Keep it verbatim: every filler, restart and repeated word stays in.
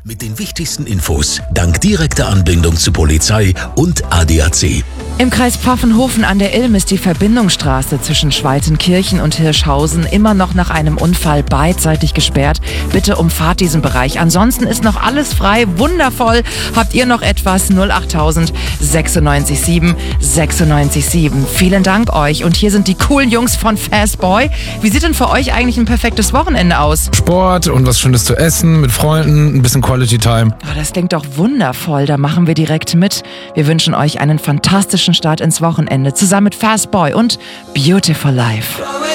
Mit den wichtigsten Infos dank direkter Anbindung zu Polizei und A D A C. Im Kreis Pfaffenhofen an der Ilm ist die Verbindungsstraße zwischen Schweitenkirchen und Hirschhausen immer noch nach einem Unfall beidseitig gesperrt. Bitte umfahrt diesen Bereich. Ansonsten ist noch alles frei. Wundervoll. Habt ihr noch etwas? null achttausend sechsundneunzig sieben sechsundneunzig sieben. Vielen Dank euch. Und hier sind die coolen Jungs von Fast Boy. Wie sieht denn für euch eigentlich ein perfektes Wochenende aus? Sport und was Schönes zu essen, mit Freunden, ein bisschen Quality Time. Oh, das klingt doch wundervoll. Da machen wir direkt mit. Wir wünschen euch einen fantastischen Start ins Wochenende zusammen mit Fast Boy und Beautiful Life.